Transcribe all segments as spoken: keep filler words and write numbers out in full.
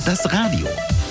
das Radio.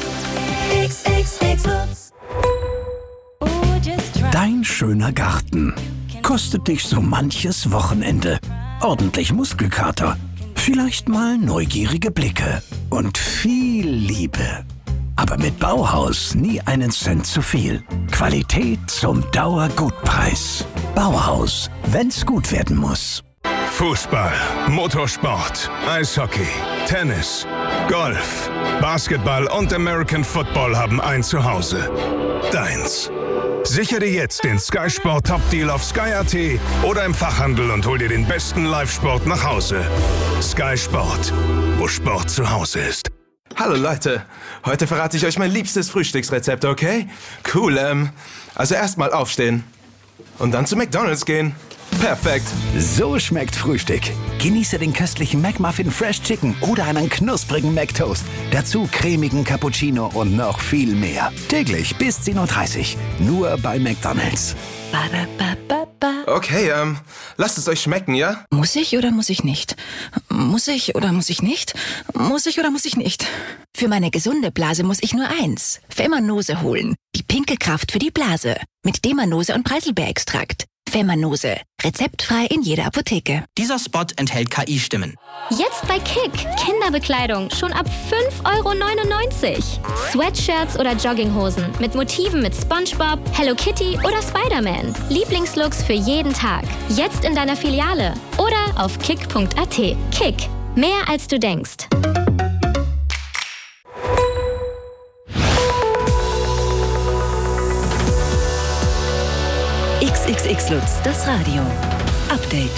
Dein schöner Garten kostet dich so manches Wochenende. Ordentlich Muskelkater, vielleicht mal neugierige Blicke und viel Liebe. Aber mit Bauhaus nie einen Cent zu viel. Qualität zum Dauergutpreis. Bauhaus, wenn's gut werden muss. Fußball, Motorsport, Eishockey, Tennis, Golf, Basketball und American Football haben ein Zuhause. Deins. Sichere dir jetzt den Sky Sport Top Deal auf Sky Punkt A T oder im Fachhandel und hol dir den besten Live-Sport nach Hause. Sky Sport, wo Sport zu Hause ist. Hallo Leute, heute verrate ich euch mein liebstes Frühstücksrezept, okay? Cool, ähm, also erstmal aufstehen und dann zu McDonald's gehen. Perfekt. So schmeckt Frühstück. Genieße den köstlichen McMuffin Fresh Chicken oder einen knusprigen McToast. Dazu cremigen Cappuccino und noch viel mehr. Täglich bis zehn Uhr dreißig. Nur bei McDonald's. Okay, ähm, lasst es euch schmecken, ja? Muss ich oder muss ich nicht? Muss ich oder muss ich nicht? Muss ich oder muss ich nicht? Für meine gesunde Blase muss ich nur eins. Femanose holen. Die pinke Kraft für die Blase. Mit Demanose und Preiselbeerextrakt. Femanose. Rezeptfrei in jeder Apotheke. Dieser Spot enthält K I-Stimmen. Jetzt bei Kick. Kinderbekleidung. Schon ab fünf Euro neunundneunzig. Sweatshirts oder Jogginghosen. Mit Motiven mit SpongeBob, Hello Kitty oder Spider-Man. Lieblingslooks für jeden Tag. Jetzt in deiner Filiale. Oder auf kick punkt a t. Kick. Mehr als du denkst. X X X Lutz, das Radio. Update.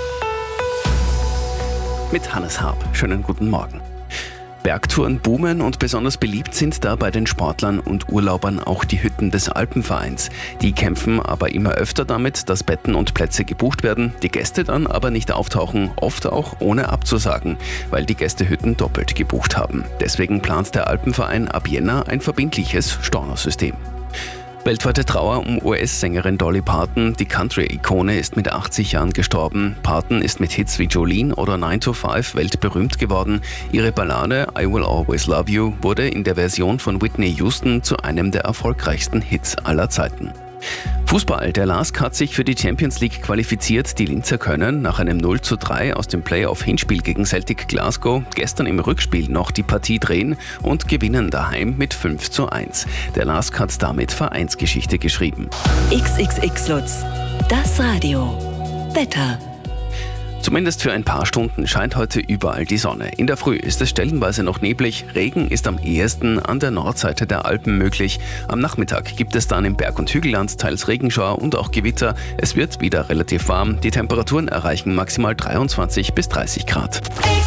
Mit Hannes Harp. Schönen guten Morgen. Bergtouren boomen und besonders beliebt sind da bei den Sportlern und Urlaubern auch die Hütten des Alpenvereins. Die kämpfen aber immer öfter damit, dass Betten und Plätze gebucht werden, die Gäste dann aber nicht auftauchen, oft auch ohne abzusagen, weil die Gästehütten doppelt gebucht haben. Deswegen plant der Alpenverein ab Jänner ein verbindliches Stornosystem. Weltweite Trauer um U S-Sängerin Dolly Parton. Die Country-Ikone ist mit achtzig Jahren gestorben. Parton ist mit Hits wie Jolene oder nine to five weltberühmt geworden. Ihre Ballade I Will Always Love You wurde in der Version von Whitney Houston zu einem der erfolgreichsten Hits aller Zeiten. Fußball. Der L A S K hat sich für die Champions League qualifiziert. Die Linzer können nach einem null zu drei aus dem Playoff-Hinspiel gegen Celtic Glasgow gestern im Rückspiel noch die Partie drehen und gewinnen daheim mit fünf zu eins. Der L A S K hat damit Vereinsgeschichte geschrieben. X X X Lutz, das Radio. Wetter. Zumindest für ein paar Stunden scheint heute überall die Sonne. In der Früh ist es stellenweise noch neblig. Regen ist am ehesten an der Nordseite der Alpen möglich. Am Nachmittag gibt es dann im Berg- und Hügelland teils Regenschauer und auch Gewitter. Es wird wieder relativ warm. Die Temperaturen erreichen maximal dreiundzwanzig bis dreißig Grad.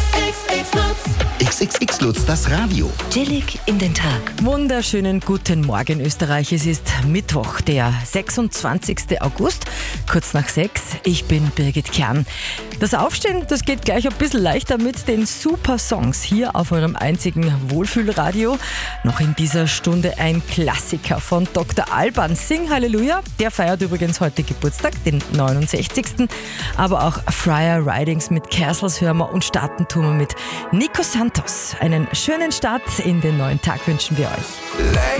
X X X Lutz, das Radio. Chillig in den Tag. Wunderschönen guten Morgen Österreich. Es ist Mittwoch, der sechsundzwanzigsten August, kurz nach sechs. Ich bin Birgit Kern. Das Aufstehen, das geht gleich ein bisschen leichter mit den super Songs hier auf eurem einzigen Wohlfühlradio. Noch in dieser Stunde ein Klassiker von Doktor Alban. Sing Halleluja. Der feiert übrigens heute Geburtstag, den neunundsechzigsten Aber auch Friar Ridings mit Kerselshörmer und Staatenturmer mit Nico Santos. Einen schönen Start in den neuen Tag wünschen wir euch.